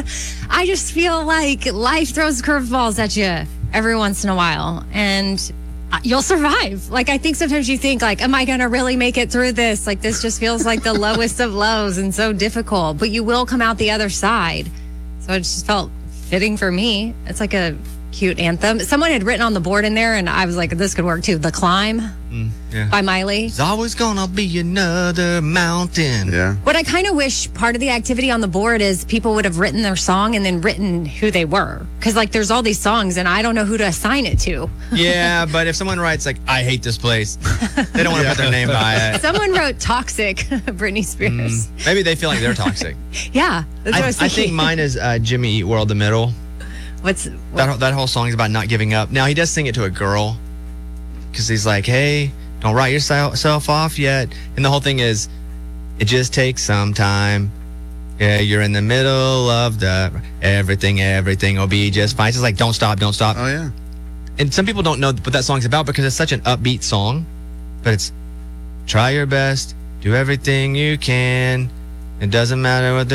I just feel like life throws curveballs at you every once in a while, and you'll survive. Like, I think sometimes you think, like, am I going to really make it through this? Like, this just feels like the lowest of lows and so difficult, but you will come out the other side. So it just felt fitting for me. It's like a cute anthem. Someone had written on the board in there, and I was like, this could work too. The Climb by Miley. There's always gonna be another mountain. Yeah. What I kind of wish part of the activity on the board is people would have written their song and then written who they were. Because, like, there's all these songs, and I don't know who to assign it to. Yeah, but if someone writes, like, I hate this place, they don't want to put their name by it. Someone wrote Toxic, Britney Spears. Maybe they feel like they're toxic. Yeah, that's what I was I thinking. think mine is Jimmy Eat World, The Middle. That whole song is about not giving up. Now, he does sing it to a girl because he's like, hey, don't write yourself off yet. And the whole thing is, it just takes some time. Yeah, you're in the middle of the everything will be just fine. It's just like, don't stop. Oh, yeah. And some people don't know what that song's about because it's such an upbeat song. But it's try your best, do everything you can. It doesn't matter what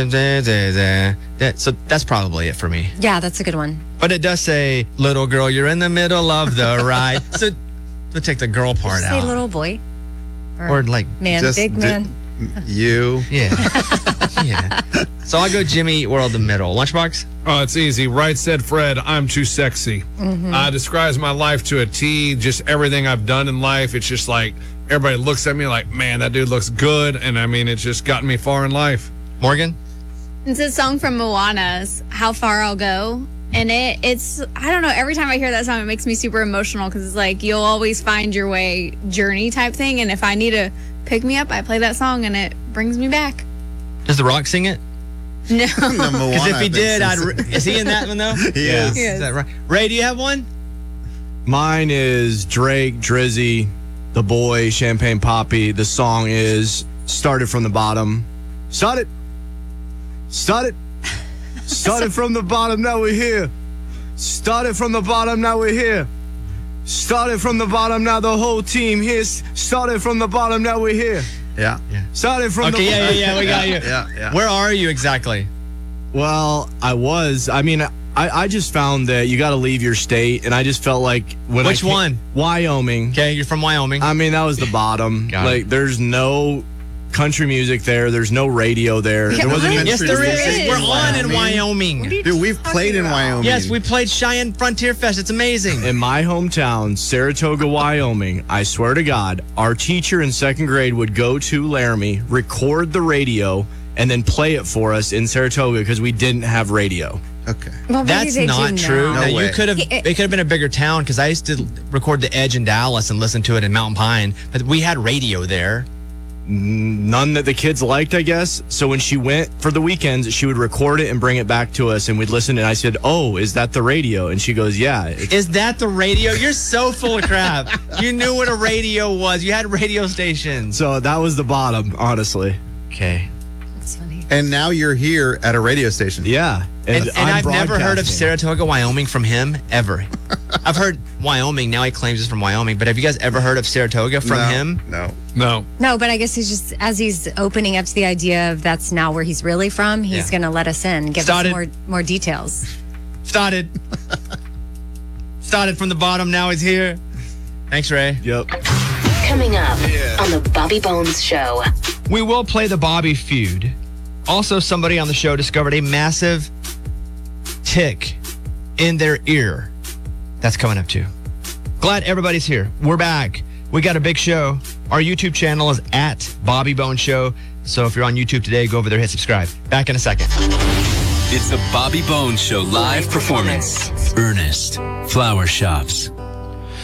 so that's probably it for me. Yeah, that's a good one. But it does say, little girl, you're in the middle of the ride. So we'll take the girl part Say out. little boy. Or like man, just big man. You. Yeah. Yeah. So I'll go Jimmy Eat World, The Middle. Lunchbox? Oh, it's easy. Right said Fred, I'm too sexy. Describes my life to a T, just everything I've done in life. It's just like, everybody looks at me like, man, that dude looks good. And I mean, it's just gotten me far in life. Morgan? It's a song from Moana's How Far I'll Go. And it's, I don't know, every time I hear that song, it makes me super emotional because it's like, you'll always find your way journey type thing. And if I need to pick me up, I play that song and it brings me back. Does The Rock sing it? No. Because if he did, is he in that one though? He is. Is that right? Ray, do you have one? Mine is Drake, Drizzy, The Boy, Champagne Poppy. The song is Started from the Bottom. Started from the bottom, now we're here. Started from the bottom, now we're here. Started from the bottom, now the whole team here. Started from the bottom, now we're here. Yeah. Started from the bottom. Yeah, we got you. Yeah. Where are you exactly? Well, I just found that you got to leave your state, and I just felt like Which one? Wyoming. Okay, you're from Wyoming. I mean, that was the bottom. Got like, there's no country music there. There's no radio there. Yeah, There wasn't right. even Yes, there There is. is. We're on in Wyoming. Dude, we've played in Wyoming. Yes, we played Cheyenne Frontier Fest. It's amazing. in my hometown, Saratoga, Wyoming. I swear to God, our teacher in second grade would go to Laramie, record the radio, and then play it for us in Saratoga because we didn't have radio. Okay. Well, maybe That's they not do true. now. Now, way. it could have been a bigger town because I used to record The Edge in Dallas and listen to it in Mountain Pine, but we had radio there. None that the kids liked, I guess. So when she went for the weekends, she would record it and bring it back to us, and we'd listen. And I said, "Oh, is that the radio?" And she goes, "Yeah." Is that the radio? You're so full of crap. You knew what a radio was. You had radio stations. So that was the bottom, honestly. Okay. That's funny. And now you're here at a radio station. Yeah. And I'm I've never heard of broadcasting. Saratoga, Wyoming from him, ever. I've heard Wyoming. Now he claims it's from Wyoming. But have you guys ever heard of Saratoga from No, him? No. No. No, but I guess he's just, as he's opening up to the idea of that's now where he's really from, he's Yeah. going to let us in, give Started. us more details. Started from the bottom. Now he's here. Thanks, Ray. Yep. Coming up on the Bobby Bones Show. We will play the Bobby feud. Also, somebody on the show discovered a massive tick in their ear. That's coming up too. Glad everybody's here. We're back. We got a big show. Our YouTube channel is at Bobby Bones Show. So if you're on YouTube today, go over there, hit subscribe. Back in a second. It's the Bobby Bones Show live performance. Ernest Flower Shops.